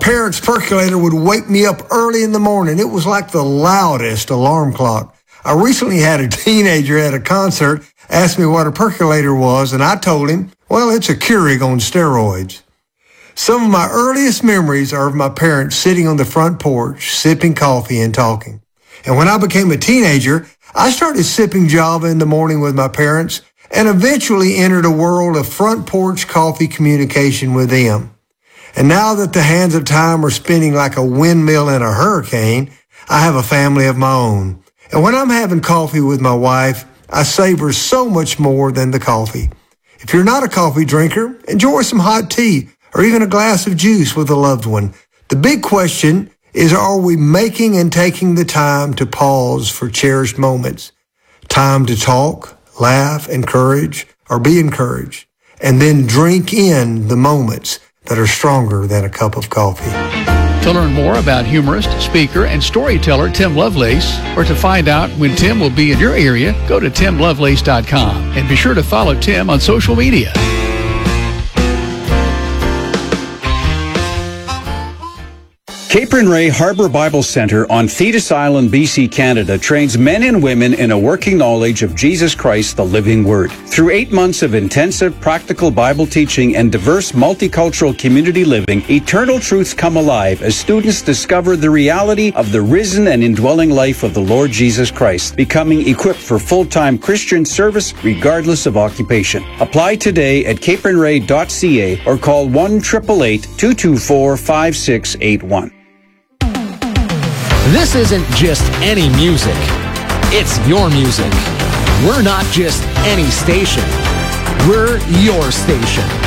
parents' percolator would wake me up early in the morning. It was like the loudest alarm clock. I recently had a teenager at a concert ask me what a percolator was, and I told him, well, it's a Keurig on steroids. Some of my earliest memories are of my parents sitting on the front porch, sipping coffee and talking. And when I became a teenager, I started sipping Java in the morning with my parents and eventually entered a world of front porch coffee communication with them. And now that the hands of time are spinning like a windmill in a hurricane, I have a family of my own. And when I'm having coffee with my wife, I savor so much more than the coffee. If you're not a coffee drinker, enjoy some hot tea or even a glass of juice with a loved one. The big question is, are we making and taking the time to pause for cherished moments? Time to talk, laugh, encourage, or be encouraged, and then drink in the moments that are stronger than a cup of coffee. To learn more about humorist, speaker, and storyteller Tim Lovelace, or to find out when Tim will be in your area, go to timlovelace.com and be sure to follow Tim on social media. Capron Ray Harbor Bible Center on Thetis Island, BC, Canada trains men and women in a working knowledge of Jesus Christ, the living Word. Through 8 months of intensive practical Bible teaching and diverse multicultural community living, eternal truths come alive as students discover the reality of the risen and indwelling life of the Lord Jesus Christ, becoming equipped for full-time Christian service regardless of occupation. Apply today at capronray.ca or call 1-888-224-5681. This isn't just any music. It's your music. We're not just any station. We're your station.